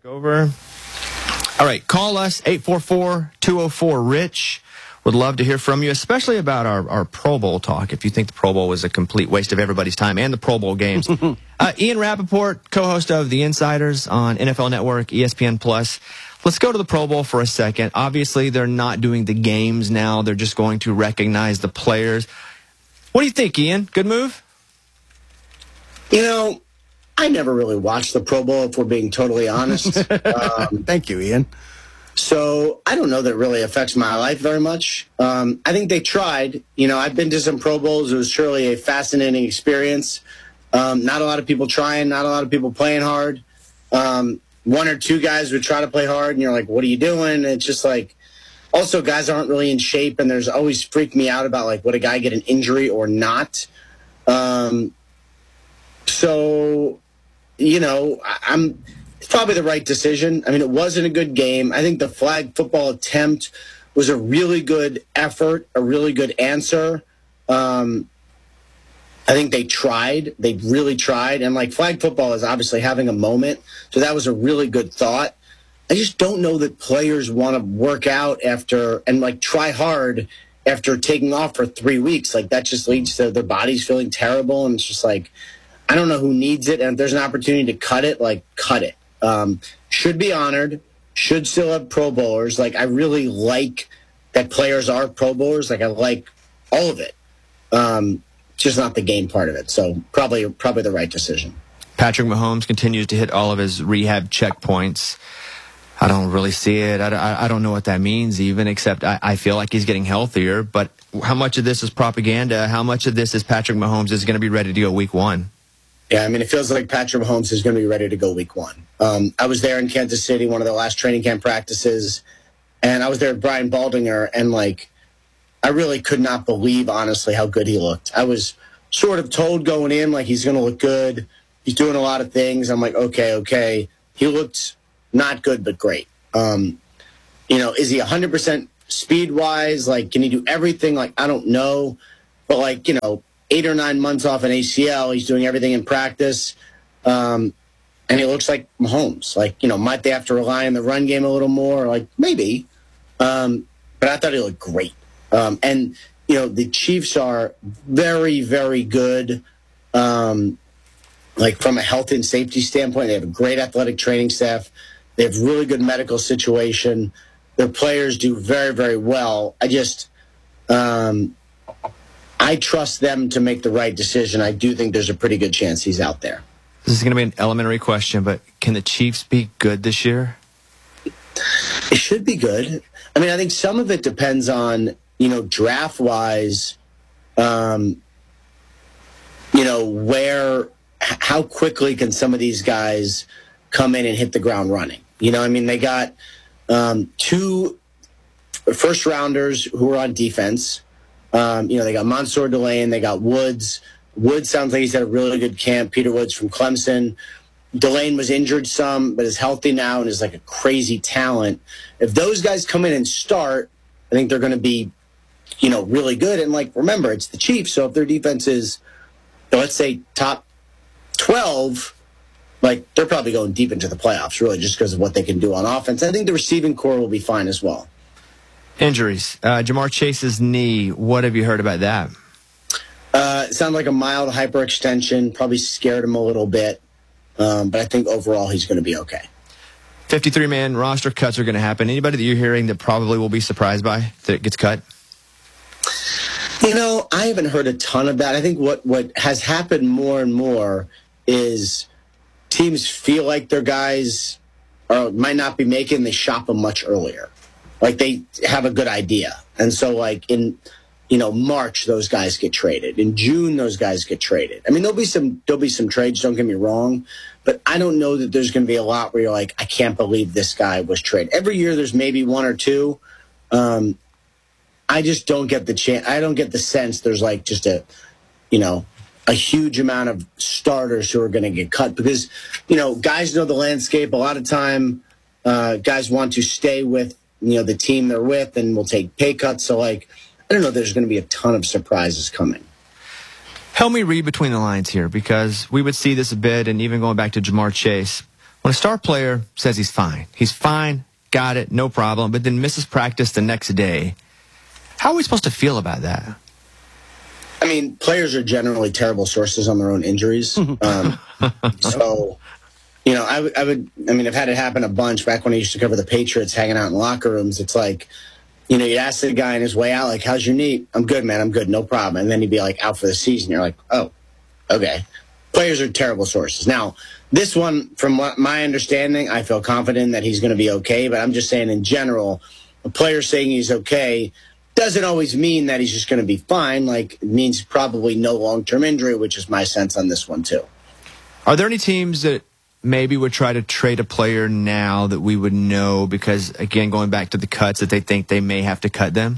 back over. All right, call us, 844-204-RICH. Would love to hear from you, especially about our Pro Bowl talk, if you think the Pro Bowl was a complete waste of everybody's time and the Pro Bowl games. Ian Rappaport, co-host of The Insiders on NFL Network, ESPN+. Let's go to the Pro Bowl for a second. Obviously, they're not doing the games now. They're just going to recognize the players. What do you think, Ian? Good move? You know, I never really watched the Pro Bowl, if we're being totally honest. Thank you, Ian. So I don't know that it really affects my life very much. I think they tried. You know, I've been to some Pro Bowls. It was surely a fascinating experience. Not a lot of people trying, not a lot of people playing hard. One or two guys would try to play hard, and you're like, what are you doing? And it's just like, also guys aren't really in shape, and there's always freaked me out about, like, would a guy get an injury or not? So, you know, it's probably the right decision. I mean, it wasn't a good game. I think the flag football attempt was a really good effort, a really good answer. I think they tried. They really tried. And, like, flag football is obviously having a moment, so that was a really good thought. I just don't know that players want to work out after and, like, try hard after taking off for 3 weeks. Like, that just leads to their bodies feeling terrible, and it's just like, I don't know who needs it, and if there's an opportunity to cut it, like, cut it. Should be honored, should still have Pro Bowlers. Like, I really like that players are Pro Bowlers. Like, I like all of it. Just not the game part of it. So probably the right decision. Patrick Mahomes continues to hit all of his rehab checkpoints. I don't really see it. I don't know what that means even, except I feel like he's getting healthier. But how much of this is propaganda? How much of this is Patrick Mahomes is going to be ready to go week one? Yeah, I mean, it feels like Patrick Mahomes is going to be ready to go week one. I was there in Kansas City, one of their last training camp practices, and I was there with Brian Baldinger, and, like, I really could not believe, honestly, how good he looked. I was sort of told going in, like, he's going to look good. He's doing a lot of things. I'm like, okay. He looked not good, but great. You know, is he 100% speed-wise? Like, can he do everything? Like, I don't know. But, like, you know, 8 or 9 months off an ACL, he's doing everything in practice. And he looks like Mahomes. Like, you know, might they have to rely on the run game a little more? Like, maybe. But I thought he looked great. And, you know, the Chiefs are very, very good. Like, from a health and safety standpoint, they have a great athletic training staff. They have really good medical situation. Their players do very, very well. I trust them to make the right decision. I do think there's a pretty good chance he's out there. This is going to be an elementary question, but can the Chiefs be good this year? It should be good. I mean, I think some of it depends on, you know, draft-wise, you know, how quickly can some of these guys come in and hit the ground running? You know, I mean, they got 2 first-rounders who are on defense. You know, they got Mansour Delane, they got Woods. Woods sounds like he's had a really good camp. Peter Woods from Clemson. Delane was injured some, but is healthy now and is like a crazy talent. If those guys come in and start, I think they're going to be, you know, really good. And, like, remember, it's the Chiefs, so if their defense is, let's say, top 12, like, they're probably going deep into the playoffs, really, just because of what they can do on offense. I think the receiving core will be fine as well. Injuries. Jamar Chase's knee, what have you heard about that? It sounded like a mild hyperextension, probably scared him a little bit. But I think overall he's going to be okay. 53-man roster cuts are going to happen. Anybody that you're hearing that probably will be surprised by that it gets cut? You know, I haven't heard a ton of that. I think what has happened more and more is teams feel like their guys might not be making, they shop them much earlier. Like, they have a good idea. And so, like, in, you know, March, those guys get traded. In June, those guys get traded. I mean, there'll be some trades, don't get me wrong, but I don't know that there's going to be a lot where you're like, I can't believe this guy was traded. Every year there's maybe 1 or 2. I just don't get the chance. I don't get the sense there's, like, just a huge amount of starters who are going to get cut because, you know, guys know the landscape. A lot of time guys want to stay with, you know, the team they're with and will take pay cuts. So, like, I don't know if there's going to be a ton of surprises coming. Help me read between the lines here, because we would see this a bit, and even going back to Jamar Chase, When a star player says he's fine, got it, no problem, but then misses practice the next day, how are we supposed to feel about that? I mean, players are generally terrible sources on their own injuries. So, I've had it happen a bunch back when I used to cover the Patriots, hanging out in locker rooms. It's like, you ask the guy on his way out, like, how's your knee? I'm good, man. I'm good. No problem. And then he'd be like out for the season. You're like, oh, okay. Players are terrible sources. Now, this one, from what my understanding, I feel confident that he's going to be okay. But I'm just saying in general, a player saying he's okay doesn't always mean that he's just going to be fine. Like, it means probably no long-term injury, which is my sense on this one, too. Are there any teams that maybe would try to trade a player now that we would know because, again, going back to the cuts, that they think they may have to cut them?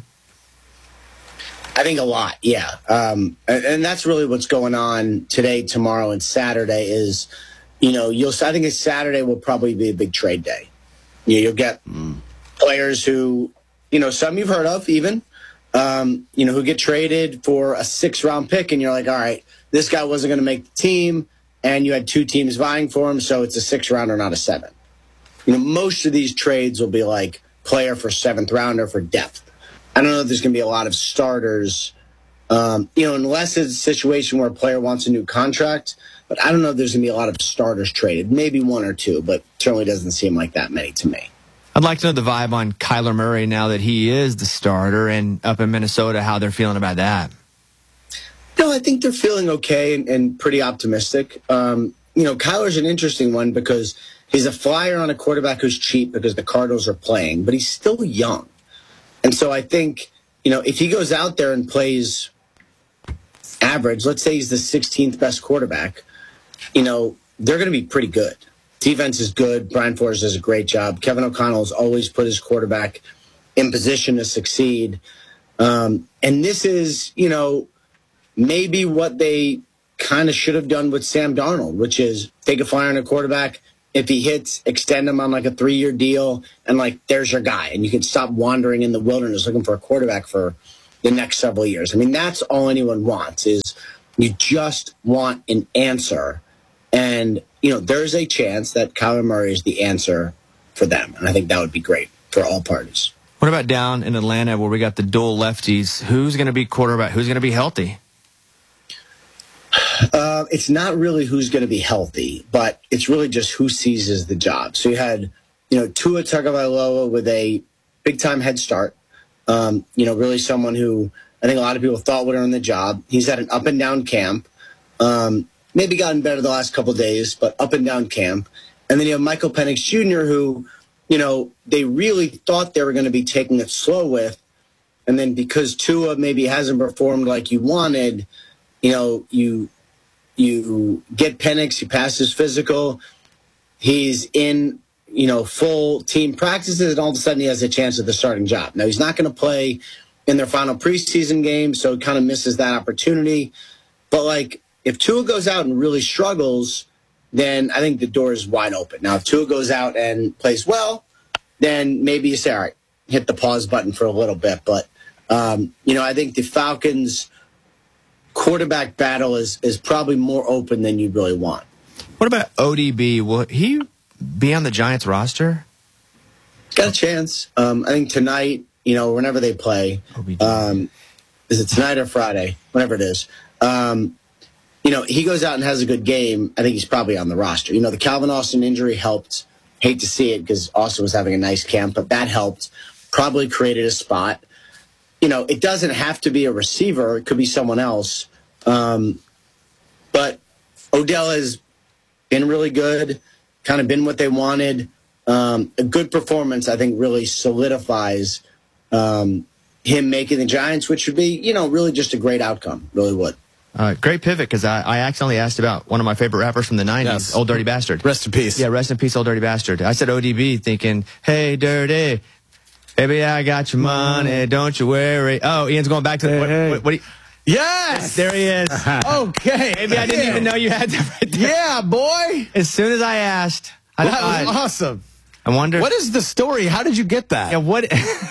I think a lot, yeah. And that's really what's going on today, tomorrow, and Saturday is, I think Saturday will probably be a big trade day. You'll get players who, some you've heard of even, who get traded for a 6th-round pick, and you're like, all right, this guy wasn't going to make the team, and you had 2 teams vying for him, so it's a 6th-rounder, not a 7th. Most of these trades will be like player for 7th-rounder for depth. I don't know if there's going to be a lot of starters, unless it's a situation where a player wants a new contract. But I don't know if there's going to be a lot of starters traded. Maybe 1 or 2, but certainly doesn't seem like that many to me. I'd like to know the vibe on Kyler Murray now that he is the starter, and up in Minnesota, how they're feeling about that. No, I think they're feeling okay and pretty optimistic. Kyler's an interesting one because he's a flyer on a quarterback who's cheap because the Cardinals are playing, but he's still young. And so I think, if he goes out there and plays average, let's say he's the 16th best quarterback, they're going to be pretty good. Defense is good. Brian Flores does a great job. Kevin O'Connell has always put his quarterback in position to succeed. And this is, maybe what they kind of should have done with Sam Darnold, which is take a flyer on a quarterback. If he hits, extend him on like a 3-year deal, and there's your guy. And you can stop wandering in the wilderness looking for a quarterback for the next several years. I mean, that's all anyone wants is you just want an answer. And, there's a chance that Kyler Murray is the answer for them. And I think that would be great for all parties. What about down in Atlanta where we got the dual lefties? Who's going to be quarterback? Who's going to be healthy? It's not really who's going to be healthy, but it's really just who seizes the job. So you had, Tua Tagovailoa with a big-time head start. Really someone who I think a lot of people thought would earn the job. He's had an up-and-down camp. Maybe gotten better the last couple of days, but up-and-down camp. And then you have Michael Penix Jr., who, they really thought they were going to be taking it slow with. And then because Tua maybe hasn't performed like you wanted, you get Penix, he passes physical, he's in, full team practices, and all of a sudden he has a chance at the starting job. Now, he's not going to play in their final preseason game, so he kind of misses that opportunity. But, if Tua goes out and really struggles, then I think the door is wide open. Now, if Tua goes out and plays well, then maybe you say, all right, hit the pause button for a little bit. But, I think the Falcons' quarterback battle is probably more open than you really want. What about ODB? Will he be on the Giants roster? Got a chance. I think tonight, whenever they play, is it tonight or Friday? Whenever it is. He goes out and has a good game. I think he's probably on the roster. The Calvin Austin injury helped. Hate to see it because Austin was having a nice camp, but that helped. Probably created a spot. It doesn't have to be a receiver. It could be someone else. But Odell has been really good, kind of been what they wanted. A good performance, I think, really solidifies him making the Giants, which would be, really just a great outcome. Really would. Great pivot, because I accidentally asked about one of my favorite rappers from the 90s, yes. Old Dirty Bastard. Rest in peace. Yeah, rest in peace, Old Dirty Bastard. I said ODB thinking, hey, Dirty, baby, I got your money, don't you worry. Oh, Ian's going back to the... What yes! There he is. Okay. Maybe I didn't even know you had that right there. Yeah, boy. As soon as I asked... That was awesome. I wonder... What is the story? How did you get that? Yeah, what...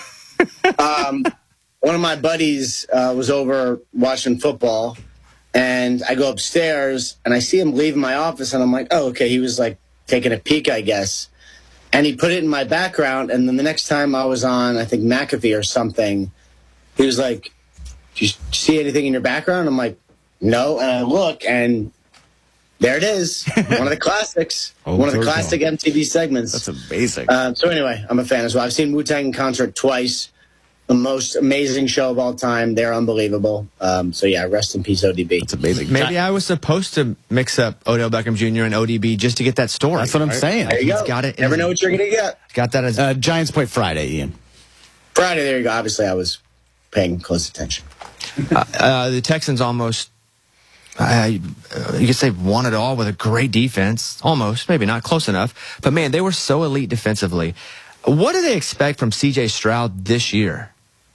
One of my buddies was over watching football, and I go upstairs, and I see him leaving my office, and I'm like, oh, okay, he was, taking a peek, I guess. And he put it in my background. And then the next time I was on, I think McAfee or something, he was like, "Do you see anything in your background?" I'm like, "No." And I look, and there it is. One of the classics. One of the classic MTV segments. That's amazing. So anyway, I'm a fan as well. I've seen Wu-Tang in concert twice. The most amazing show of all time. They're unbelievable. So yeah, rest in peace, ODB. That's amazing. Maybe I was supposed to mix up Odell Beckham Jr. and ODB just to get that story. That's what I'm saying. There you He's go. got it. Never know what you're going to get. Got that as Giants play Friday, Ian. Friday, there you go. Obviously, I was paying close attention. the Texans almost. You could say won it all with a great defense. Almost, maybe not close enough. But man, they were so elite defensively. What do they expect from C.J. Stroud this year?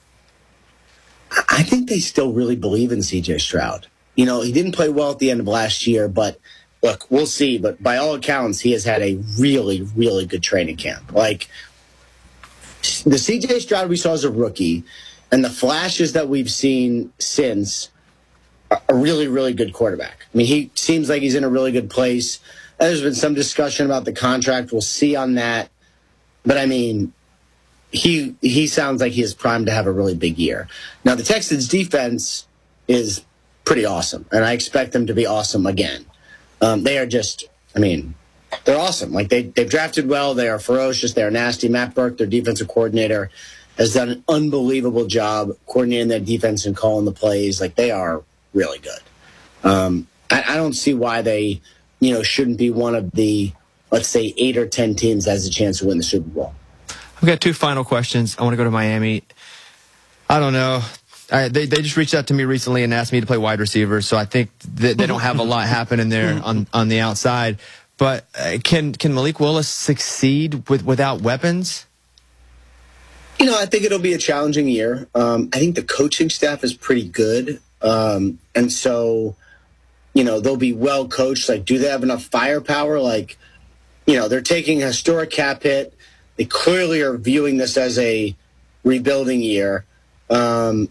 I think they still really believe in C.J. Stroud. You know, he didn't play well at the end of last year, but look, we'll see. But by all accounts, he has had a really, really good training camp. Like, the C.J. Stroud we saw as a rookie and the flashes that we've seen since are a really, really good quarterback. I mean, he seems like he's in a really good place. There's been some discussion about the contract. We'll see on that. But, I mean, he sounds like he is primed to have a really big year. Now, the Texans' defense is pretty awesome, and I expect them to be awesome again. They are just, I mean, they're awesome. Like, they've drafted well. They are ferocious. They are nasty. Matt Burke, their defensive coordinator, has done an unbelievable job coordinating their defense and calling the plays. Like, they are really good. I don't see why they, shouldn't be one of the, let's say, 8 or 10 teams that has a chance to win the Super Bowl. I've got 2 final questions. I want to go to Miami. I don't know. They just reached out to me recently and asked me to play wide receiver, so I think that they don't have a lot happening there on the outside. But can Malik Willis succeed without weapons? I think it'll be a challenging year. I think the coaching staff is pretty good. And so, they'll be well coached. Like, do they have enough firepower? Like, they're taking a historic cap hit. They clearly are viewing this as a rebuilding year. I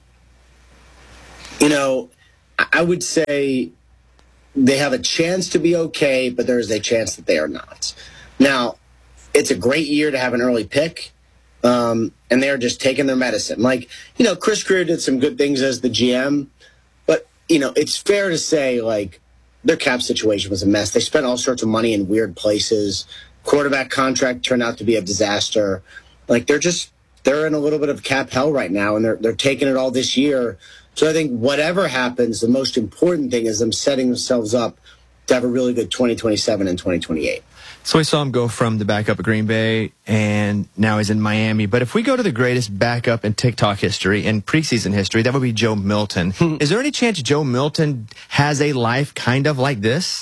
would say they have a chance to be okay, but there is a chance that they are not. Now, it's a great year to have an early pick, and they're just taking their medicine. Like, Chris Greer did some good things as the GM, but, it's fair to say, like, their cap situation was a mess. They spent all sorts of money in weird places. Quarterback contract turned out to be a disaster. Like, they're in a little bit of cap hell right now, and they're taking it all this year. So I think whatever happens, the most important thing is them setting themselves up to have a really good 2027 and 2028. So we saw him go from the backup at Green Bay, and now he's in Miami. But if we go to the greatest backup in TikTok history, in preseason history, that would be Joe Milton. Is there any chance Joe Milton has a life kind of like this?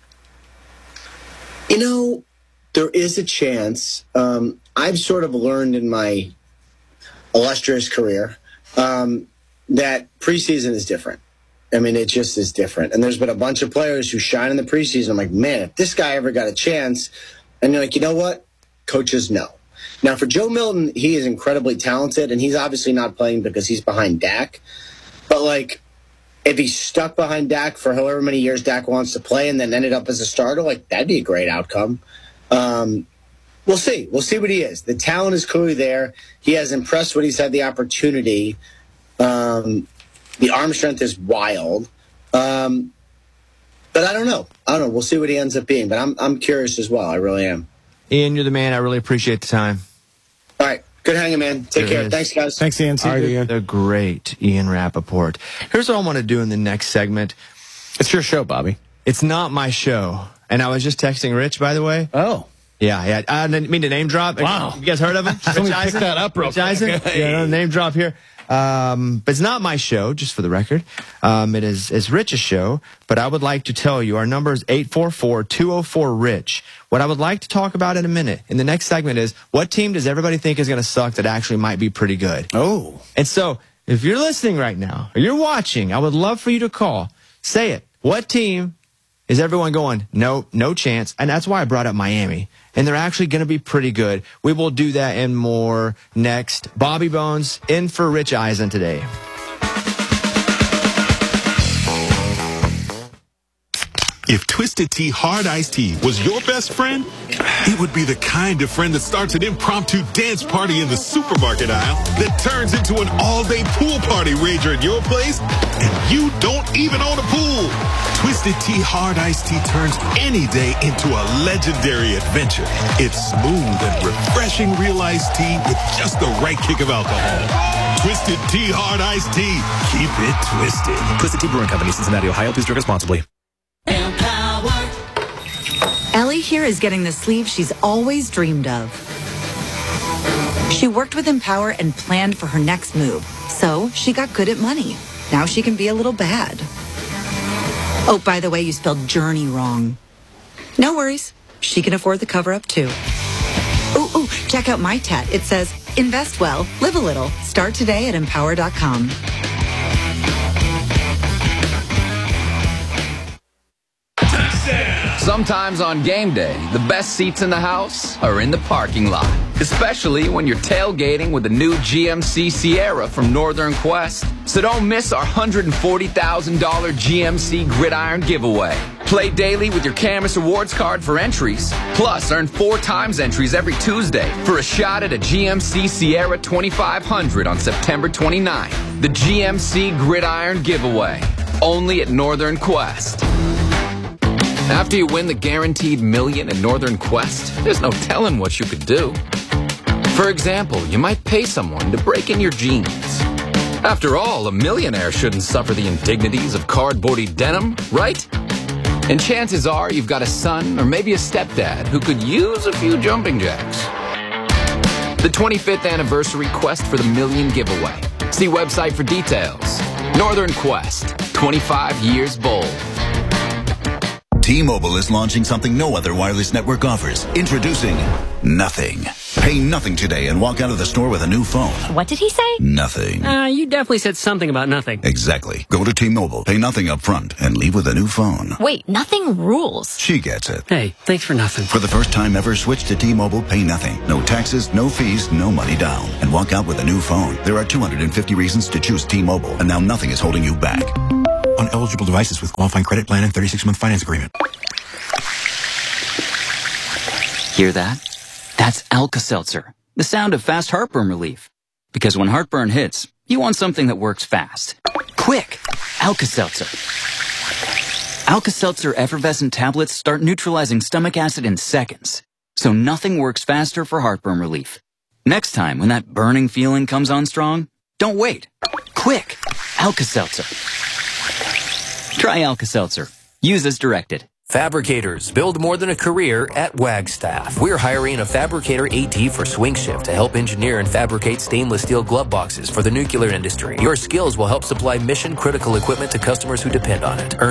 There is a chance. I've sort of learned in my illustrious career that preseason is different. I mean, it just is different. And there's been a bunch of players who shine in the preseason. I'm like, man, if this guy ever got a chance, and you're like, you know what? Coaches know. Now, for Joe Milton, he is incredibly talented, and he's obviously not playing because he's behind Dak. But, like, if he's stuck behind Dak for however many years Dak wants to play and then ended up as a starter, like, that'd be a great outcome. We'll see. We'll see what he is. The talent is clearly there. He has impressed when he's had the opportunity. The arm strength is wild. But I don't know. We'll see what he ends up being. But I'm curious as well. I really am. Ian, you're the man. I really appreciate the time. All right. Good hanging, man. Take care. Thanks, guys. Thanks, Ian. See you, Ian. The great Ian Rappaport. Here's what I want to do in the next segment. It's your show, Bobby. It's not my show. And I was just texting Rich, by the way. Oh. Yeah. I didn't mean to name drop. Wow. You guys heard of him? Let me pick that up real Rich Eisen? quick. Yeah, name drop here. But it's not my show, just for the record. It's Rich's show. But I would like to tell you, our number is 844-204-RICH. What I would like to talk about in a minute, in the next segment, is what team does everybody think is going to suck that actually might be pretty good? Oh. And so, if you're listening right now, or you're watching, I would love for you to call. Say it. What team is everyone going, no chance? And that's why I brought up Miami. And they're actually going to be pretty good. We will do that and more next. Bobby Bones in for Rich Eisen today. If Twisted Tea Hard Iced Tea was your best friend, it would be the kind of friend that starts an impromptu dance party in the supermarket aisle that turns into an all-day pool party rager at your place, and you don't even own a pool. Twisted Tea Hard Iced Tea turns any day into a legendary adventure. It's smooth and refreshing real iced tea with just the right kick of alcohol. Twisted Tea Hard Iced Tea. Keep it twisted. Twisted Tea Brewing Company, Cincinnati, Ohio. Please drink responsibly. Ellie here is getting the sleeve she's always dreamed of. She worked with Empower and planned for her next move, so she got good at money. Now she can be a little bad. Oh, by the way, you spelled journey wrong. No worries. She can afford the cover-up, too. Ooh, check out my tat. It says, invest well, live a little. Start today at empower.com. Sometimes on game day, the best seats in the house are in the parking lot. Especially when you're tailgating with the new GMC Sierra from Northern Quest. So don't miss our $140,000 GMC Gridiron giveaway. Play daily with your Camus Rewards card for entries. Plus, earn 4 times entries every Tuesday for a shot at a GMC Sierra 2500 on September 29th. The GMC Gridiron giveaway. Only at Northern Quest. After you win the guaranteed million at Northern Quest, there's no telling what you could do. For example, you might pay someone to break in your jeans. After all, a millionaire shouldn't suffer the indignities of cardboardy denim, right? And chances are you've got a son or maybe a stepdad who could use a few jumping jacks. The 25th anniversary Quest for the Million giveaway. See website for details. Northern Quest, 25 years bold. T-Mobile is launching something no other wireless network offers. Introducing Nothing. Pay nothing today and walk out of the store with a new phone. What did he say? Nothing. You definitely said something about nothing. Exactly. Go to T-Mobile, pay nothing up front, and leave with a new phone. Wait, nothing rules. She gets it. Hey, thanks for nothing. For the first time ever, switch to T-Mobile, pay nothing. No taxes, no fees, no money down. And walk out with a new phone. There are 250 reasons to choose T-Mobile, and now nothing is holding you back. On eligible devices with qualifying credit plan and 36-month finance agreement. Hear that? That's Alka-Seltzer, the sound of fast heartburn relief. Because when heartburn hits, you want something that works fast. Quick! Alka-Seltzer. Alka-Seltzer effervescent tablets start neutralizing stomach acid in seconds. So nothing works faster for heartburn relief. Next time when that burning feeling comes on strong, don't wait. Quick! Alka-Seltzer. Try Alka-Seltzer. Use as directed. Fabricators, build more than a career at Wagstaff. We're hiring a Fabricator AT for swing shift to help engineer and fabricate stainless steel glove boxes for the nuclear industry. Your skills will help supply mission-critical equipment to customers who depend on it.